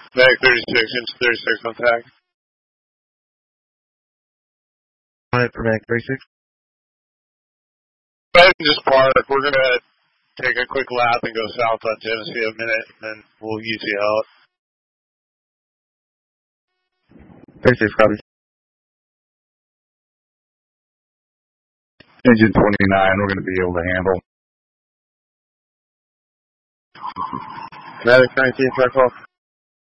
Mag 36, inch 36 on tag. On it for Mag 36. Go ahead and just park. We're going to take a quick lap and go south on Genesee a minute, and then we'll use you out. 36, copy. Engine 29, we're going to be able to handle. Mavic 19, track off.